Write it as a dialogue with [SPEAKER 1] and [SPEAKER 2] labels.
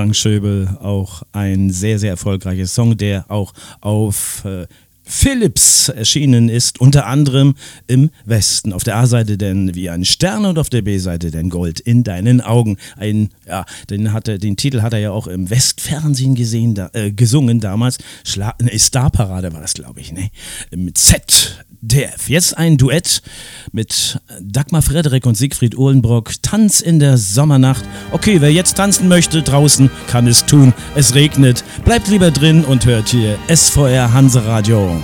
[SPEAKER 1] Frank Schöbel, auch ein sehr, sehr erfolgreicher Song, der auch auf Philips erschienen ist, unter anderem im Westen. Auf der A-Seite denn wie ein Stern und auf der B-Seite denn Gold in deinen Augen. Den Titel hat er ja auch im Westfernsehen gesungen damals. Starparade war das, glaube ich, ne? Mit ZDF. Jetzt ein Duett mit Dagmar Frederik und Siegfried Uhlenbrock. Tanz in der Sommernacht. Okay, wer jetzt tanzen möchte draußen, kann es tun. Es regnet. Bleibt lieber drin und hört hier SVR Hanseradio.